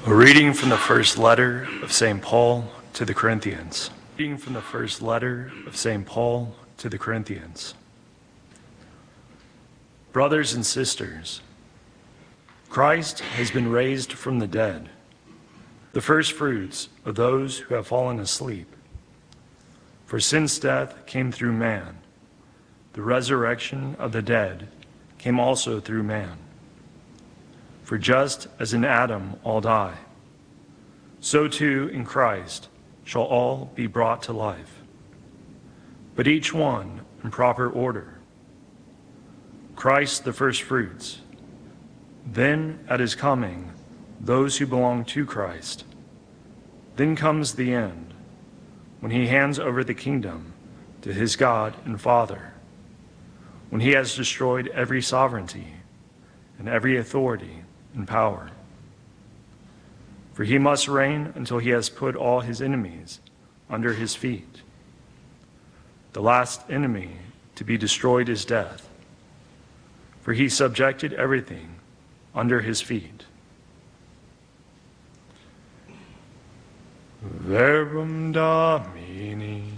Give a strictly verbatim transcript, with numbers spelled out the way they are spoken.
A reading from the first letter of Saint Paul to the Corinthians. Reading from the first letter of Saint Paul to the Corinthians. Brothers and sisters, Christ has been raised from the dead, the first fruits of those who have fallen asleep. For since death came through man, the resurrection of the dead came also through man. For just as in Adam all die, so too in Christ shall all be brought to life, but each one in proper order. Christ the first fruits, then at his coming those who belong to Christ. Then comes the end, when he hands over the kingdom to his God and Father, when he has destroyed every sovereignty and every authority and power. For he must reign until he has put all his enemies under his feet. The last enemy to be destroyed is death, for he subjected everything under his feet. Verbum Domini.